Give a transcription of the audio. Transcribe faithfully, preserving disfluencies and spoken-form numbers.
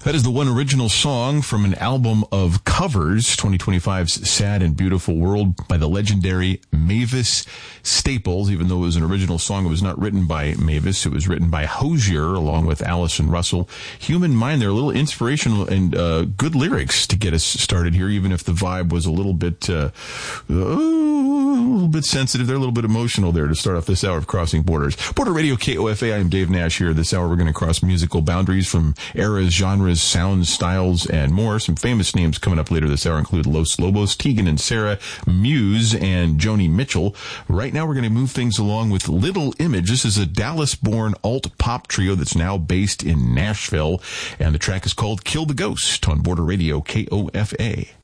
That is the one original song from an album of covers, twenty twenty-five's Sad and Beautiful World, by the legendary Mavis Staples. Even though it was an original song, it was not written by Mavis. It was written by Hozier along with Allison Russell. Human Mind, they're a little inspirational and uh, good lyrics to get us started here, even if the vibe was a little bit, uh, uh, a little bit sensitive. They're a little bit emotional there to start off this hour of Crossing Borders. Border Radio K O F A, I am Dave Nash here. This hour we're going to cross musical boundaries from eras, genres, sounds, styles, and more. Some famous names coming up later this hour include Los Lobos, Tegan and Sarah, Muse, and Joni Mitchell. Right now we're going to move things along with Little Image. This is a Dallas-born alt-pop trio that's now based in Nashville, and the track is called Kill the Ghost on Border Radio K O F A.